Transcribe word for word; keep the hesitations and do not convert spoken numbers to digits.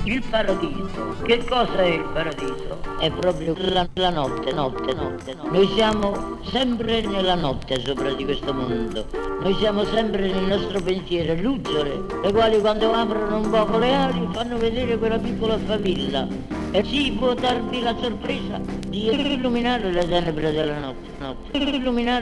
Il paradiso. Che cosa è il paradiso? È proprio la, la notte, notte, notte, notte. Noi siamo sempre nella notte sopra di questo mondo. Noi siamo sempre nel nostro pensiero, lucciole, le quali quando aprono un poco le ali fanno vedere quella piccola favilla. E si può darvi la sorpresa di illuminare le tenebre della notte, notte. Illuminare